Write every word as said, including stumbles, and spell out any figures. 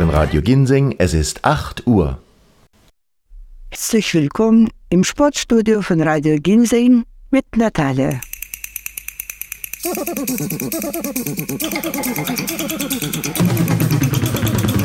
von Radio Ginseng. Es ist acht Uhr. Herzlich willkommen im Sportstudio von Radio Ginseng mit Natalia.